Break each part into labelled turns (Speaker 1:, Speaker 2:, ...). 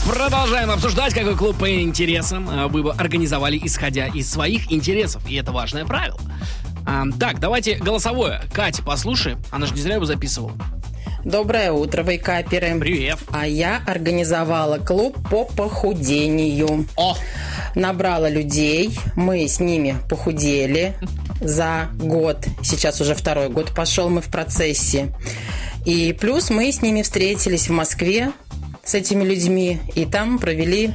Speaker 1: Продолжаем обсуждать, какой клуб по интересам вы бы организовали, исходя из своих интересов. И это важное правило. Так, давайте голосовое. Катя, послушай. Она же не зря его записывала.
Speaker 2: Доброе утро, вейкаперы.
Speaker 1: Привет.
Speaker 2: А я организовала клуб по похудению. Набрала людей, мы с ними похудели за год. Сейчас уже 2-й год пошел, мы в процессе. И плюс мы с ними встретились в Москве, с этими людьми, и там провели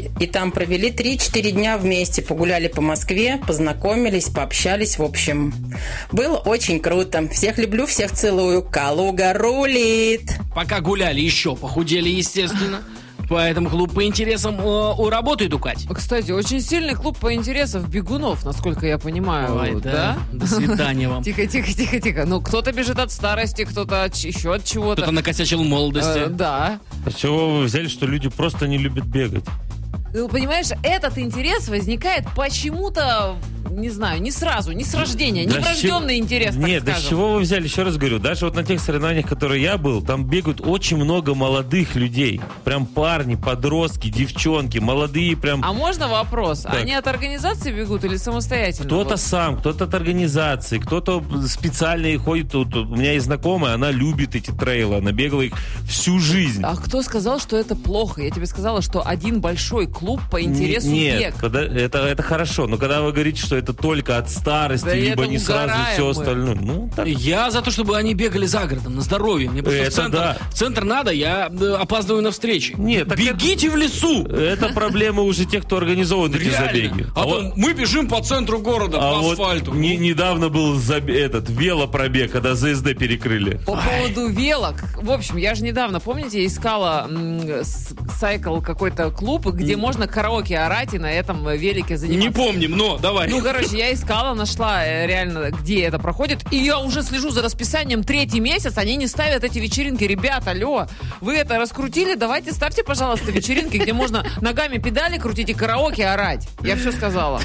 Speaker 2: 3-4 дня вместе, погуляли по Москве, познакомились, пообщались, в общем, было очень круто. Всех люблю, всех целую, Калуга рулит.
Speaker 1: Пока гуляли, еще похудели, естественно. Поэтому клуб по интересам работает у Кати.
Speaker 3: Кстати, очень сильный клуб по интересам бегунов, насколько я понимаю.
Speaker 1: Ой, да? До свидания вам.
Speaker 3: Тихо. Ну, кто-то бежит от старости, кто-то еще от чего-то.
Speaker 1: Кто-то накосячил в молодости.
Speaker 3: Да.
Speaker 4: А чего вы взяли, что люди просто не любят бегать?
Speaker 3: Ну, понимаешь, этот интерес возникает почему-то, не знаю, не сразу, не с рождения, не врожденный интерес, так
Speaker 4: Нет,
Speaker 3: скажем.
Speaker 4: да с чего вы взяли? Еще раз говорю, даже вот на тех соревнованиях, которые я был, там бегают очень много молодых людей. Прям парни, подростки, девчонки, молодые прям.
Speaker 3: А можно вопрос?
Speaker 4: Так.
Speaker 3: Они от организации бегут или самостоятельно?
Speaker 4: Кто-то
Speaker 3: Вот.
Speaker 4: сам, кто-то от организации, кто-то специально и ходит. Тут у меня есть знакомая, она любит эти трейлы, она бегала их всю жизнь.
Speaker 3: А кто сказал, что это плохо? Я тебе сказала, что один большой клуб по интересу
Speaker 4: Нет,
Speaker 3: бег.
Speaker 4: это хорошо, но когда вы говорите, что это только от старости,
Speaker 3: Да
Speaker 4: либо
Speaker 3: это
Speaker 4: не сразу
Speaker 3: угораем
Speaker 4: все
Speaker 3: мы.
Speaker 4: остальное. Ну, так.
Speaker 1: Я за то, чтобы они бегали за городом, на здоровье. Мне просто
Speaker 4: Это
Speaker 1: в центр,
Speaker 4: да.
Speaker 1: в центр надо, я опаздываю на встречи.
Speaker 4: Нет, так
Speaker 1: бегите в лесу!
Speaker 4: Это проблема уже тех, кто организовывает эти забеги.
Speaker 1: А то мы бежим по центру города, по
Speaker 4: вот
Speaker 1: асфальту.
Speaker 4: недавно был велопробег, когда ЗСД перекрыли.
Speaker 3: По поводу велок. В общем, я же недавно, помните, искала сайкл какой-то клуб, где можно караоке орать и на этом велике заниматься.
Speaker 1: Не помним, но давай.
Speaker 3: Ну, короче, я искала, нашла реально, где это проходит. И я уже слежу за расписанием 3-й месяц. Они не ставят эти вечеринки. Ребят, алло, вы это раскрутили? Давайте ставьте, пожалуйста, вечеринки, где можно ногами педали крутить и караоке орать. Я все сказала.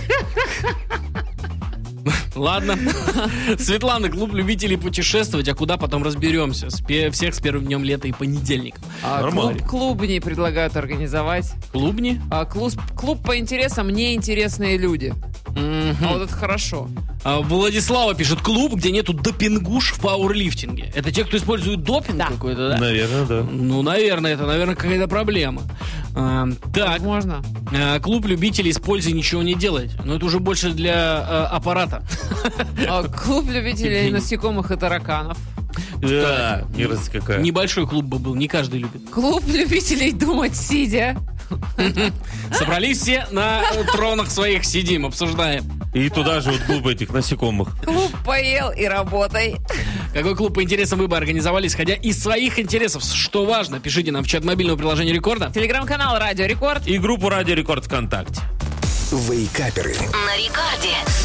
Speaker 1: Ладно. Светлана, клуб любителей путешествовать, а куда потом разберемся. Всех с первым днем лета и понедельником.
Speaker 4: Нормально.
Speaker 3: Клубни предлагают организовать.
Speaker 1: Клубни?
Speaker 3: Клуб по интересам неинтересные люди. А вот это хорошо.
Speaker 1: Владислава пишет: клуб, где нету допингуш в пауэрлифтинге. Это те, кто использует допинг какой-то, да?
Speaker 4: Наверное, да.
Speaker 1: Ну, наверное, это, какая-то проблема. Так,
Speaker 3: Можно.
Speaker 1: клуб любителей с пользой ничего не делать. Но это уже больше для аппарата.
Speaker 3: Клуб любителей насекомых и тараканов.
Speaker 4: Да, мерзость какая.
Speaker 1: Небольшой клуб бы был, не каждый любит.
Speaker 3: Клуб любителей думать сидя.
Speaker 1: Собрались все на тронах своих, сидим, обсуждаем.
Speaker 4: И туда же вот клуб этих насекомых.
Speaker 3: Клуб поел и работай.
Speaker 1: Какой клуб по интересам вы бы организовали, исходя из своих интересов? Что важно, пишите нам в чат мобильного приложения Рекорда.
Speaker 3: Телеграм-канал Радио Рекорд.
Speaker 4: И группу Радио Рекорд ВКонтакте.
Speaker 5: Вейкаперы.
Speaker 6: На Рекорде.